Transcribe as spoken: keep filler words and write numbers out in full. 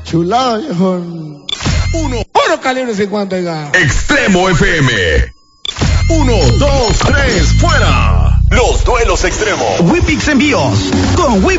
Chulada, viejo. Uno. Puro calibre cincuenta, ya. Extremo F M. Uno, dos, tres, fuera. Los duelos extremos. Whippix Envíos. Con Whip